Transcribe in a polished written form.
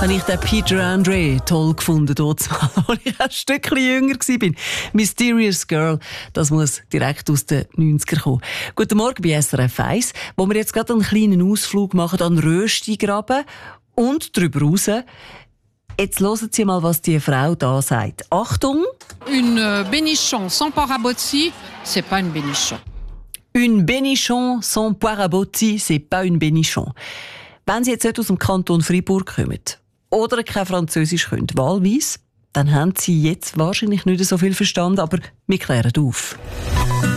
habe ich den Peter Andre toll gefunden, dort, als ich ein Stückchen jünger war. Mysterious Girl, das muss direkt aus den 90ern kommen. Guten Morgen bei SRF 1, wo wir jetzt gerade einen kleinen Ausflug machen an Röstigraben und darüber raus. Jetzt hören Sie mal, was die Frau da sagt. Achtung! Une bénichon sans parabotti, c'est pas une bénichon. Une bénichon sans poire à botti, c'est pas une bénichon. Wenn Sie jetzt nicht aus dem Kanton Fribourg kommen oder kein Französisch können, wahlweise, dann haben Sie jetzt wahrscheinlich nicht so viel verstanden, aber wir klären auf.